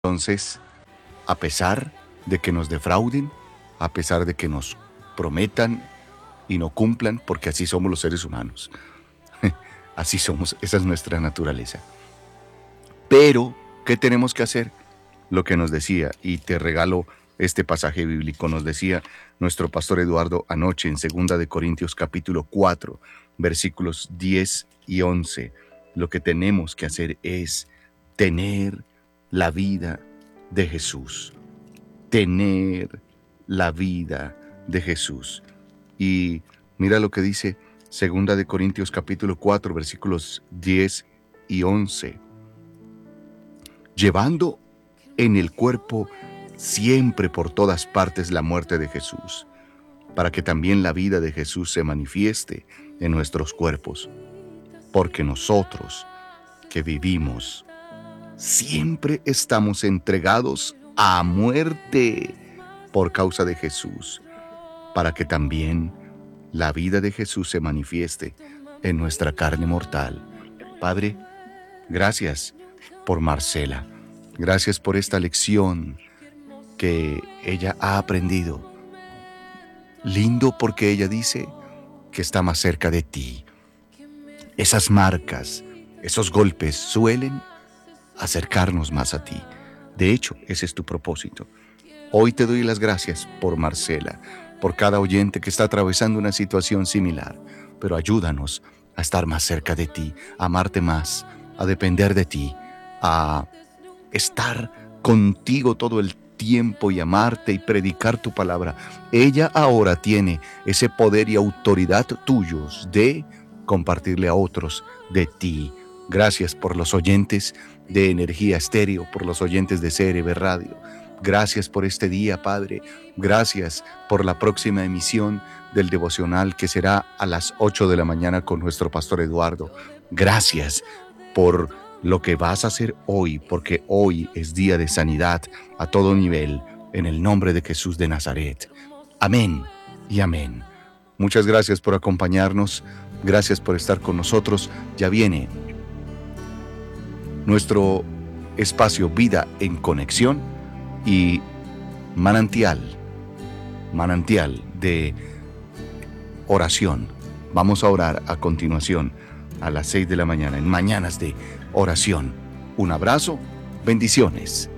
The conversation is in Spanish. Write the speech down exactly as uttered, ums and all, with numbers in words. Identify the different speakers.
Speaker 1: Entonces, a pesar de que nos defrauden, a pesar de que nos prometan y no cumplan, porque así somos los seres humanos. Así somos, esa es nuestra naturaleza. Pero, ¿qué tenemos que hacer? Lo que nos decía, y te regalo este pasaje bíblico, nos decía nuestro pastor Eduardo anoche en segunda de Corintios capítulo cuatro, versículos diez y once. Lo que tenemos que hacer es tener la vida de Jesús. Tener la vida de Jesús. Y mira lo que dice segunda de Corintios capítulo cuatro, versículos diez y once. Llevando en el cuerpo siempre por todas partes la muerte de Jesús, para que también la vida de Jesús se manifieste en nuestros cuerpos. Porque nosotros que vivimos siempre estamos entregados a muerte por causa de Jesús, para que también la vida de Jesús se manifieste en nuestra carne mortal. Padre, gracias por Marcela. Gracias por esta lección que ella ha aprendido. Lindo porque ella dice que está más cerca de ti. Esas marcas, esos golpes suelen acercarnos más a ti. De hecho, ese es tu propósito. Hoy te doy las gracias por Marcela, por cada oyente que está atravesando una situación similar, pero ayúdanos a estar más cerca de ti, a amarte más, a depender de ti, a estar contigo todo el tiempo y amarte y predicar tu palabra. Ella ahora tiene ese poder y autoridad tuyos de compartirle a otros de ti. Gracias por los oyentes de Energía Estéreo, por los oyentes de C R B Radio. Gracias por este día, Padre. Gracias por la próxima emisión del devocional que será a las ocho de la mañana con nuestro pastor Eduardo. Gracias por lo que vas a hacer hoy, porque hoy es día de sanidad a todo nivel, en el nombre de Jesús de Nazaret. Amén y amén. Muchas gracias por acompañarnos. Gracias por estar con nosotros. Ya viene nuestro espacio Vida en Conexión y manantial, manantial de oración. Vamos a orar a continuación a las seis de la mañana en Mañanas de Oración. Un abrazo, bendiciones.